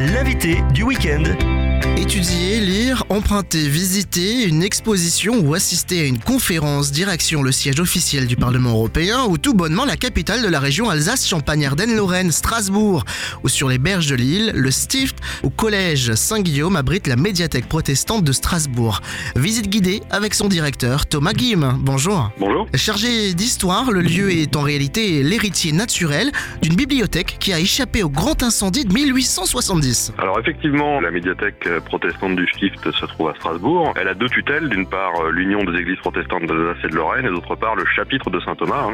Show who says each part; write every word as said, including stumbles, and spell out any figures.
Speaker 1: l'invité du week-end.
Speaker 2: Étudier, lire, emprunter, visiter une exposition ou assister à une conférence, direction le siège officiel du Parlement européen ou tout bonnement la capitale de la région Alsace-Champagne-Ardenne-Lorraine, Strasbourg. Ou sur les berges de l'île, le Stift au collège Saint-Guillaume abrite la médiathèque protestante de Strasbourg. Visite guidée avec son directeur Thomas Guim. Bonjour.
Speaker 3: Bonjour.
Speaker 2: Chargé d'histoire, le lieu est en réalité l'héritier naturel d'une bibliothèque qui a échappé au grand incendie de mille huit cent soixante-dix.
Speaker 3: Alors effectivement, la médiathèque protestante du Stift se trouve à Strasbourg. Elle a deux tutelles, d'une part l'Union des églises protestantes d'Alsace et de Lorraine et d'autre part le chapitre de Saint Thomas, hein,